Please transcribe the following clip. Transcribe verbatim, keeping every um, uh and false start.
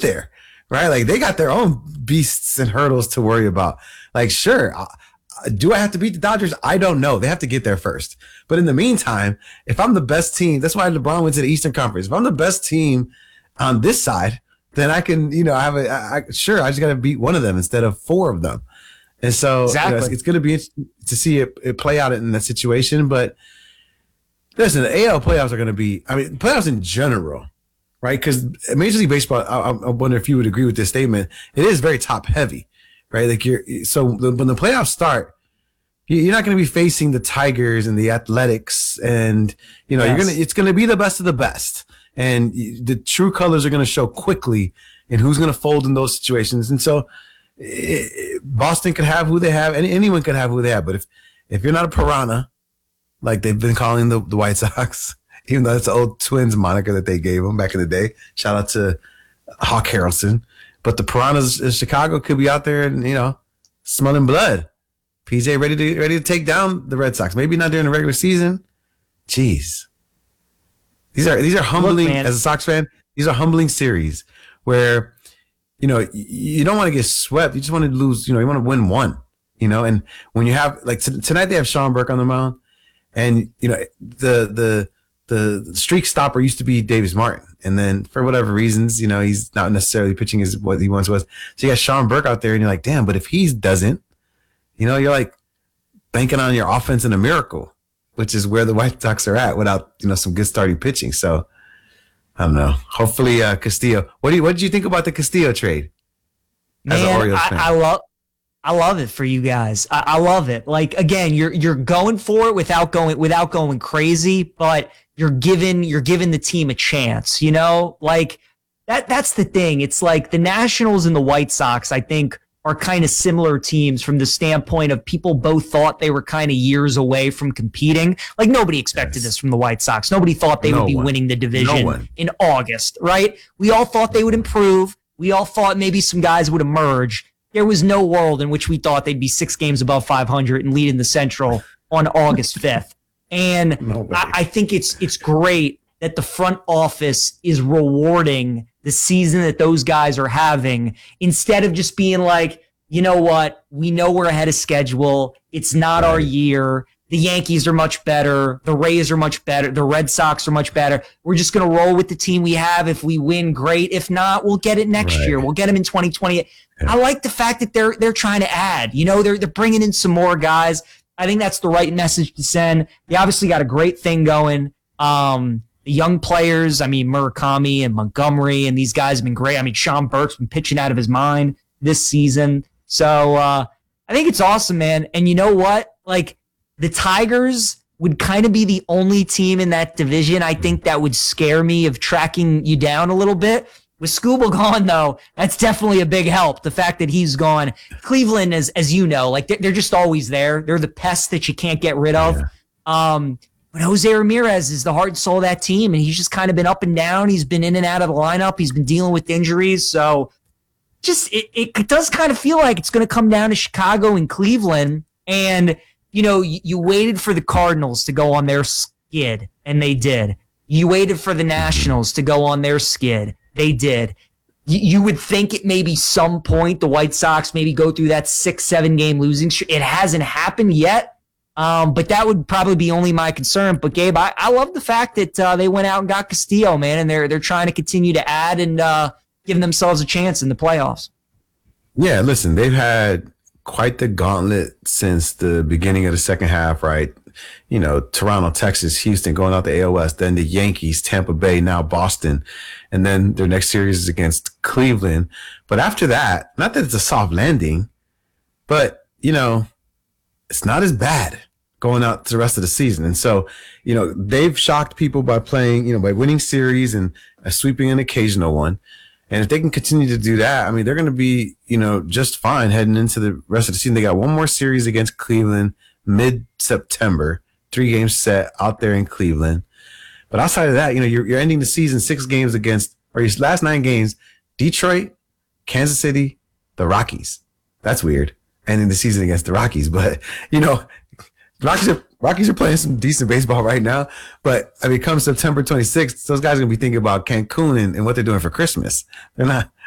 there, right? Like they got their own beasts and hurdles to worry about. Like, sure, uh, do I have to beat the Dodgers? I don't know. They have to get there first. But in the meantime, if I'm the best team, that's why LeBron went to the Eastern Conference. If I'm the best team on this side, then I can, you know, I have a, I, I, sure, I just got to beat one of them instead of four of them. And so exactly. you know, it's, it's going to be interesting to see it, it play out in that situation. But listen, the A L playoffs are going to be, I mean, playoffs in general, right? Because Major League Baseball, I, I wonder if you would agree with this statement. It is very top heavy, right? Like you're, so when the playoffs start, you're not going to be facing the Tigers and the Athletics, and you know yes. you're gonna. It's going to be the best of the best, and the true colors are going to show quickly, and who's going to fold in those situations. And so, it, Boston could have who they have, and anyone could have who they have. But if if you're not a piranha, like they've been calling the, the White Sox, even though it's the old Twins moniker that they gave them back in the day. Shout out to Hawk Harrelson. But the piranhas in Chicago could be out there and you know smelling blood. P J ready to ready to take down the Red Sox. Maybe not during the regular season. Jeez. These are these are humbling Look, as a Sox fan. These are humbling series where, you know, you don't want to get swept. You just want to lose, you know, you want to win one, you know, and when you have like t- tonight they have Sean Burke on the mound, and you know, the the the streak stopper used to be Davis Martin. And then for whatever reasons, you know, he's not necessarily pitching as what he once was. So you got Sean Burke out there and you're like, damn, but if he doesn't, you know, you're like banking on your offense and a miracle, which is where the White Sox are at without, you know, some good starting pitching. So I don't know. Hopefully, uh, Castillo. What do you, what did you think about the Castillo trade? As Man, an Orioles fan? I, I love, I love it for you guys. I, I love it. Like again, you're you're going for it without going without going crazy, but you're giving you're giving the team a chance. You know, like that. That's the thing. It's like the Nationals and the White Sox, I think, are kind of similar teams from the standpoint of people both thought they were kind of years away from competing. Like nobody expected yes. this from the White Sox. Nobody thought they no would be one. winning the division no in August, right? We all thought they would improve. We all thought maybe some guys would emerge. There was no world in which we thought they'd be six games above five hundred and lead in the Central on August fifth. And I, I think it's it's great that the front office is rewarding the season that those guys are having instead of just being like, you know what, we know we're ahead of schedule. It's not our year. The Yankees are much better. The Rays are much better. The Red Sox are much better. We're just going to roll with the team we have. If we win, great. If not, we'll get it next right. year. We'll get them in twenty twenty. Yeah. I like the fact that they're they're trying to add. You know, they're they're bringing in some more guys. I think that's the right message to send. They obviously got a great thing going. Um, the young players, I mean, Murakami and Montgomery and these guys have been great. I mean, Sean Burke's been pitching out of his mind this season. So uh, I think it's awesome, man. And you know what? Like, the Tigers would kind of be the only team in that division, I think, that would scare me of tracking you down a little bit. With Skubal gone, though, that's definitely a big help. The fact that he's gone. Cleveland, as as you know, like they're just always there. They're the pests that you can't get rid of. Yeah. Um, but Jose Ramirez is the heart and soul of that team, and he's just kind of been up and down. He's been in and out of the lineup. He's been dealing with injuries. So just it, it does kind of feel like it's going to come down to Chicago and Cleveland. And, you know, you, you waited for the Cardinals to go on their skid, and they did. You waited for the Nationals to go on their skid. They did. You, you would think at maybe some point the White Sox maybe go through that six, seven game losing streak. It hasn't happened yet, um, but that would probably be only my concern. But Gabe, I, I love the fact that uh, they went out and got Castillo, man, and they're they're trying to continue to add and uh, giving themselves a chance in the playoffs. Yeah, listen, they've had quite the gauntlet since the beginning of the second half, right? You know, Toronto, Texas, Houston going out the A L West, then the Yankees, Tampa Bay, now Boston. And then their next series is against Cleveland. But after that, not that it's a soft landing, but, you know, it's not as bad going out to the rest of the season. And so, you know, they've shocked people by playing, you know, by winning series and uh, sweeping an occasional one. And if they can continue to do that, I mean, they're going to be, you know, just fine heading into the rest of the season. They got one more series against Cleveland mid-September, three games set out there in Cleveland. But outside of that, you know, you're, you're ending the season six games against, or your last nine games, Detroit, Kansas City, the Rockies. That's weird. Ending the season against the Rockies. But, you know, Rockies are, Rockies are playing some decent baseball right now. But, I mean, come September twenty-sixth, those guys are going to be thinking about Cancun and, and what they're doing for Christmas. They're not,